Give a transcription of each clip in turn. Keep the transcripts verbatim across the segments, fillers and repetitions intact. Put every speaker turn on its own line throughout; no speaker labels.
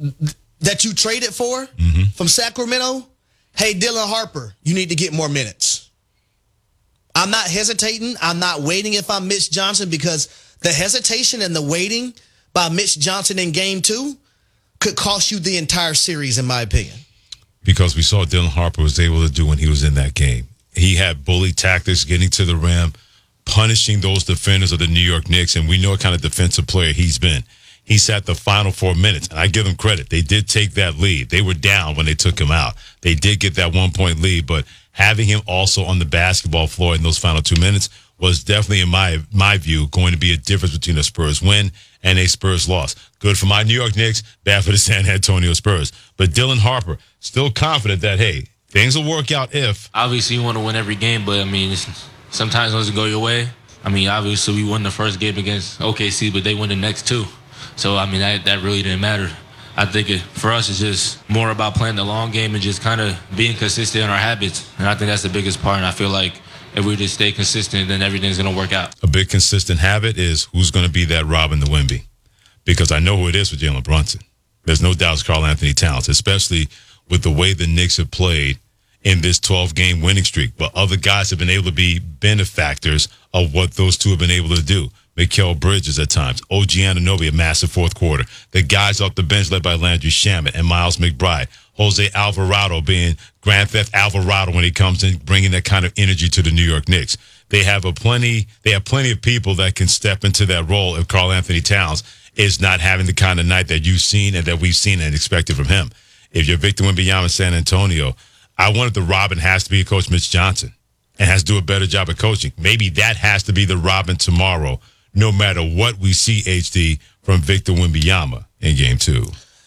that you traded for
mm-hmm.
from Sacramento, hey, Dylan Harper, you need to get more minutes. I'm not hesitating. I'm not waiting if I'm Mitch Johnson, because the hesitation and the waiting by Mitch Johnson in game two could cost you the entire series, in my opinion.
Because we saw what Dylan Harper was able to do when he was in that game. He had bully tactics, getting to the rim, punishing those defenders of the New York Knicks, and we know what kind of defensive player he's been. He sat the final four minutes, and I give him credit. They did take that lead. They were down when they took him out. They did get that one-point lead, but having him also on the basketball floor in those final two minutes was definitely, in my my view, going to be a difference between a Spurs win and a Spurs loss. Good for my New York Knicks, bad for the San Antonio Spurs. But Dylan Harper, still confident that, hey, things will work out if.
Obviously, you want to win every game, but, I mean, it's, sometimes it doesn't go your way. I mean, obviously, we won the first game against O K C, but they won the next two. So, I mean, that, that really didn't matter. I think it, for us, it's just more about playing the long game and just kind of being consistent in our habits. And I think that's the biggest part. And I feel like if we just stay consistent, then everything's going to work out.
A big consistent habit is who's going to be that Robin to Wemby. Because I know who it is with Jalen Brunson. There's no doubt it's Karl Anthony Towns, especially with the way the Knicks have played in this twelve-game winning streak. But other guys have been able to be benefactors of what those two have been able to do. Mikal Bridges at times. O G Anunoby, a massive fourth quarter. The guys off the bench led by Landry Shamet and Miles McBride. Jose Alvarado being Grand Theft Alvarado when he comes in, bringing that kind of energy to the New York Knicks. They have a plenty. They have plenty of people that can step into that role if Karl Anthony Towns is not having the kind of night that you've seen and that we've seen and expected from him. If you're Victor Wembanyama in San Antonio, I wanted the Robin has to be Coach Mitch Johnson and has to do a better job of coaching. Maybe that has to be the Robin tomorrow, no matter what we see, H D, from Victor Wembanyama in game two.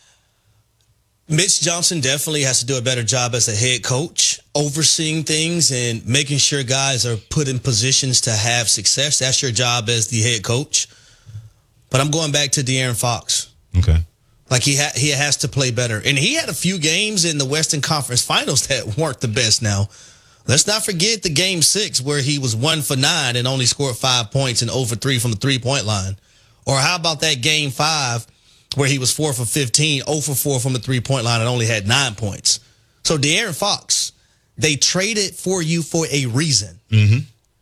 Mitch Johnson definitely has to do a better job as a head coach, overseeing things and making sure guys are put in positions to have success. That's your job as the head coach. But I'm going back to De'Aaron Fox.
Okay.
Like he ha- he has to play better. And he had a few games in the Western Conference Finals that weren't the best now. Let's not forget the game six where he was one for nine and only scored five points and zero for three from the three-point line. Or how about that game five where he was four for fifteen, zero for four from the three-point line and only had nine points. So De'Aaron Fox, they traded for you for a reason.
Mm-hmm.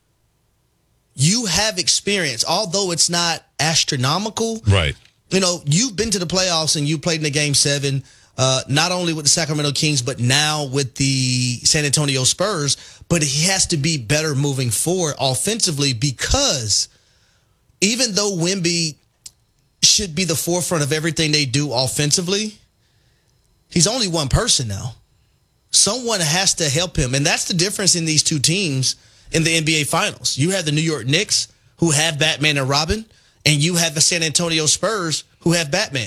You have experience, although it's not astronomical.
Right.
You know, you've been to the playoffs and you played in the game seven, uh, not only with the Sacramento Kings, but now with the San Antonio Spurs. But he has to be better moving forward offensively, because even though Wemby should be the forefront of everything they do offensively, he's only one person now. Someone has to help him. And that's the difference in these two teams in the N B A Finals. You have the New York Knicks, who have Batman and Robin, and you have the San Antonio Spurs, who have Batman.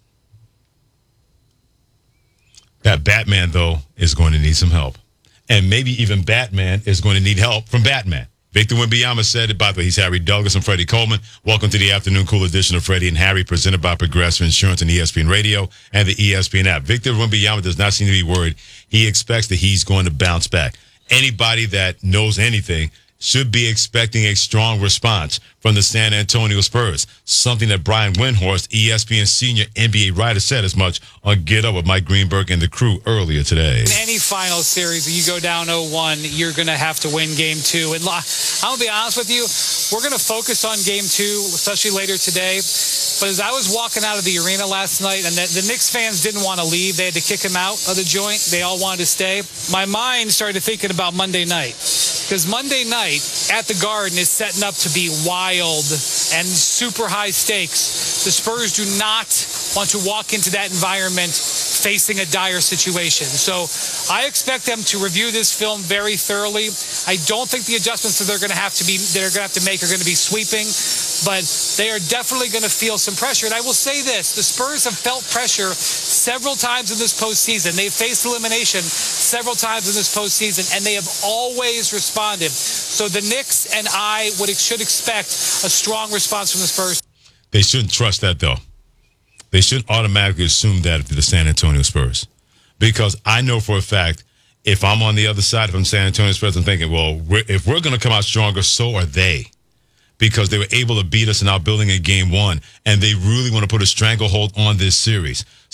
That Batman, though, is going to need some help. And maybe even Batman is going to need help from Batman. Victor Wembanyama said it. By the way, he's Harry Douglas and Freddie Coleman. Welcome to the Afternoon Cool edition of Freddie and Harry, presented by Progressive Insurance and E S P N Radio and the E S P N app. Victor Wembanyama does not seem to be worried. He expects that he's going to bounce back. Anybody that knows anything should be expecting a strong response from the San Antonio Spurs, something that Brian Windhorst, E S P N senior N B A writer, said as much on Get Up with Mike Greenberg and the crew earlier today.
In any final series, you go down oh one, you're going to have to win game two. And I'll be honest with you, we're going to focus on game two, especially later today. But as I was walking out of the arena last night, and the, the Knicks fans didn't want to leave, they had to kick him out of the joint. They all wanted to stay. My mind started thinking about Monday night. Because Monday night at the Garden is setting up to be wild and super high stakes. The Spurs do not want to walk into that environment facing a dire situation. So I expect them to review this film very thoroughly. I don't think the adjustments that they're going to have to be they're going to have to make are going to be sweeping, but they are definitely going to feel some pressure. And I will say this: the Spurs have felt pressure several times in this postseason. They've faced elimination several times in this postseason, and they have always responded. So the Knicks and I would should expect a strong response from the Spurs.
They shouldn't trust that, though. They shouldn't automatically assume that if they're the San Antonio Spurs. Because I know for a fact, if I'm on the other side, if I'm San Antonio Spurs, I'm thinking, well, we're, if we're going to come out stronger, so are they. Because they were able to beat us in our building in game one, and they really want to put a stranglehold on this series.